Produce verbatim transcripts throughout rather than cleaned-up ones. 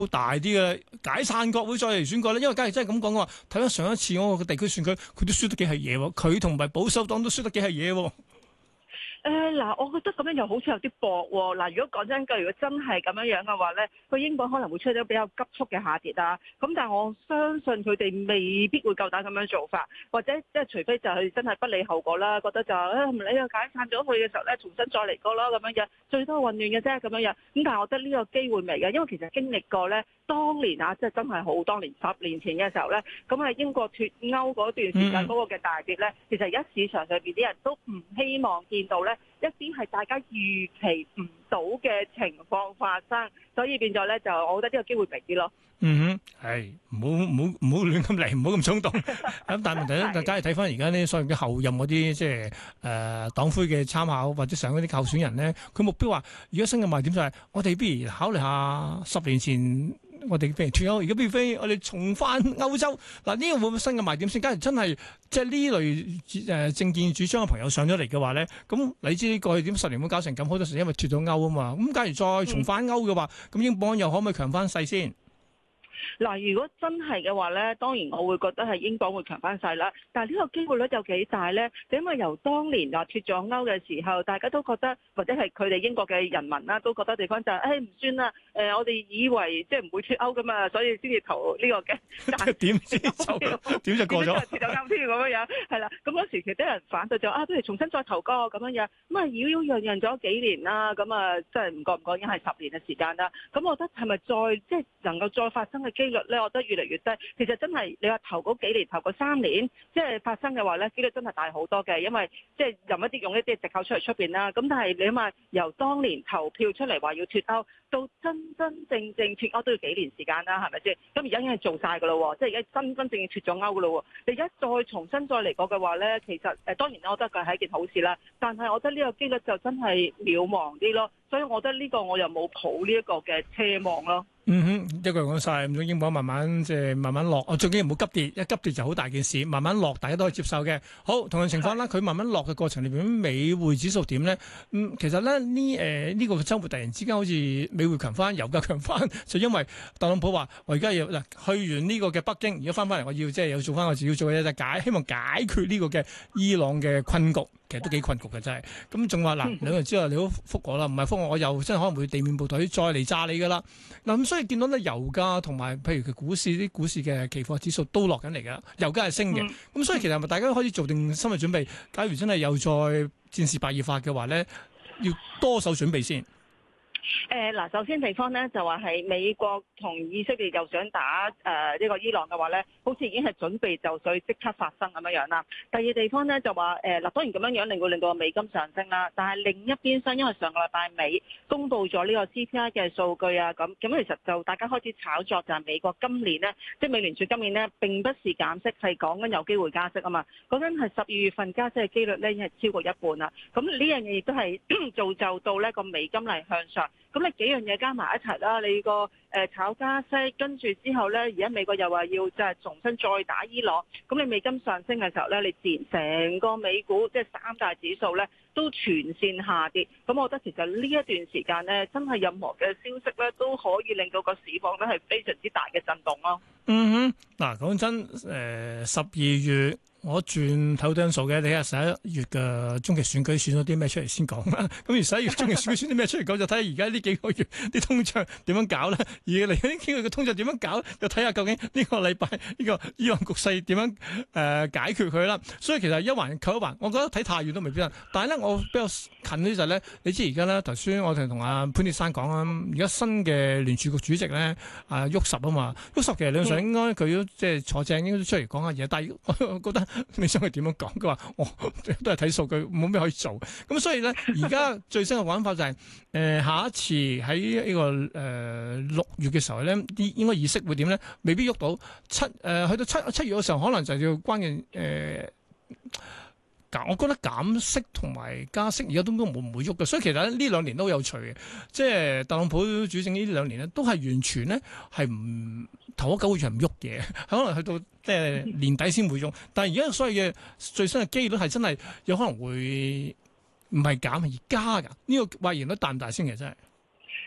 好大啲嘅解散國會再嚟選舉咧？因為假如真係咁講嘅話，睇翻上一次嗰個地區選舉，佢都輸得幾係嘢喎，佢同埋保守黨都輸得幾係嘢喎。 誒嗱、呃，我覺得咁樣又好似有啲薄喎。嗱，如果講真句，如果真係咁樣樣嘅話咧，個英鎊可能會出咗比較急速嘅下跌啊。咁但係我相信佢哋未必會夠膽咁樣做法，或者即係除非就係真係不理後果啦，覺得就誒唔理啊，解散咗佢嘅時候咧，重新再嚟過啦咁樣樣，最多混亂嘅啫咁樣樣。咁但係我覺得呢個機會未嘅，因為其實經歷過咧，當年啊，即係真係好當年十年前嘅時候咧，咁喺英國脱歐嗰段時間嗰個嘅大跌咧，其實而家市場上邊啲人都唔希望見到咧。一啲係大家預期唔到嘅情況發生，所以變咗咧就，我覺得呢個機會微啲咯。 嗯哼，係唔好唔好唔好亂咁嚟，唔好咁衝動。咁但係問題咧，大家係睇翻而家呢所謂嘅後任嗰啲即係誒黨魁嘅參考或者上嗰啲候選人咧，佢目標話而家新嘅賣點就係、是、我哋不如考慮下十年前。我哋譬如脱歐，而家譬如飛，我哋重返歐洲嗱，呢個會唔會新嘅賣點先？假如真係即係呢類誒政見主張嘅朋友上咗嚟嘅話咧，咁你知過去點十年會搞成咁，好多時因為脱咗歐啊嘛。咁假如再重返歐嘅話，咁、嗯、英鎊又可唔可以強翻勢先？ 嗱，如果真係嘅話咧，當然我會覺得係英鎊會強翻晒啦。但係呢個機會率有幾大咧？就因為由當年話脱咗歐嘅時候，大家都覺得，或者係佢哋英國嘅人民啦，都覺得地方就係、是，誒唔算啦。誒、呃，我哋以為即係唔會脱歐噶嘛，所以先至投呢個嘅。但係點知就點就過咗？脱咗歐添咁樣樣，係啦。咁嗰時其實啲人反對就啊，不如重新再投過咁樣樣。咁啊，擾擾攘攘咗幾年啦，咁啊，真係唔覺唔覺已經係十年嘅時間啦。咁我覺得係咪再即係能夠再發生嘅機率咧，我覺得越嚟越低。其實真係你話頭嗰幾年、頭嗰三年，即係發生嘅話咧，機率真係大好多嘅。因為即係用一啲用一啲藉口出嚟出邊啦。咁但係你諗下，由當年投票出嚟話要脱歐，到真真正正脱歐都要幾年時間啦，係咪先？咁而家已經係做晒㗎咯喎，即係而家真真正正脱咗歐㗎咯喎。你而家再重新再嚟過嘅話咧，其實誒當然我覺得佢係一件好事啦。但係我覺得呢個機率就真係渺茫啲咯。所以我覺得呢個我又冇抱呢一個嘅奢望咯。 嗯哼，一句講晒，唔用英鎊慢慢即係慢慢落，我最緊要唔好急跌，一急跌就好大件事，慢慢落大家都可以接受嘅。好，同樣情況啦，佢慢慢落嘅過程裏邊，美匯指數點咧？嗯，其實咧呢誒呢個週末突然之間好似美匯強翻，油價強翻，就因為特朗普話我而家要嗱去完呢個嘅北京，而家翻翻嚟，我要即係有做翻我自己要做嘅嘢，就解希望解決呢個嘅伊朗嘅困局。其實都幾困局嘅真係，咁仲話嗱兩日之後你都覆我啦，唔係覆我，我又真係可能會地面部隊再嚟炸你噶啦。嗱咁所以見到咧油價同埋譬如佢股市啲股市嘅期貨指數都落緊嚟㗎，油價係升嘅。咁、嗯、所以其實係咪大家都可以做定心理準備？假如真係又再戰事白熱化嘅話咧，要多手準備先。 誒嗱，首先地方咧就話係美國同以色列又想打誒呢、呃這個伊朗嘅話咧，好似已經係準備就緒即刻發生咁樣樣啦。第二地方咧就話誒嗱，當然咁樣樣令到令到美金上升啦，但係另一邊廂因為上個禮拜尾公布咗呢個 C P I 嘅數據啊，咁咁其實就大家開始炒作就係美國今年咧，即係美聯儲今年咧並不是減息，係講緊有機會加息啊嘛。講緊係十二月份加息嘅機率咧已經係超過一半啦。咁呢樣嘢亦都係造就到呢個美金嚟向上。咁你幾樣嘢加埋一齊啦，你個誒炒加息，跟住之後咧，而家美國又話要即係重新再打伊朗，咁你美金上升嘅時候咧，你自然成個美股即係三大指數咧都全線下跌。咁我覺得其實呢一段時間咧，真係任何嘅消息咧都可以令到個市況咧係非常之大嘅震動咯。嗯哼，嗱講真，誒十二月。我轉頭多因素嘅，你睇下十一月嘅中期選舉選咗啲咩出嚟先講啦。咁而十一月中期選舉選啲咩出嚟講，就睇下而家呢幾個月啲通脹點樣搞啦。而嚟緊幾個月嘅通脹點樣搞，就睇下究竟呢個禮拜呢個伊朗局勢點樣誒、呃、解決佢啦。所以其實一環扣一環，我覺得睇太遠都未必得。但係咧，我比較近呢就係咧，你知而家咧頭先我哋同阿潘鐵珊講啊，而家新嘅聯儲局主席咧啊沃什啊嘛，沃什其實理論上應該佢都即係坐正，應該都出嚟講下嘢。但係我覺得。你想佢點樣講？佢話我都係睇數據，冇咩可以做。咁所以咧，而家最新嘅玩法就係、是、誒、呃、下一次喺呢、這個誒六、呃、月嘅時候咧，啲應該議息會點咧？未必喐到七誒、呃，去到七七月嘅時候，可能就要關鍵誒減。我覺得減息同埋加息而家都都冇唔會喐嘅。所以其實呢兩年都好有趣嘅，即係特朗普主政呢兩年咧，都係完全咧係唔頭嗰九個月係唔喐嘢，可能去到。即係年底先會用，但係而家所謂嘅最新嘅機率係真係有可能會唔係減而加㗎？呢、這個話言率大唔大先？其實真係。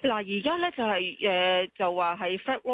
嗱，而家咧就係、誒、就話係 Fed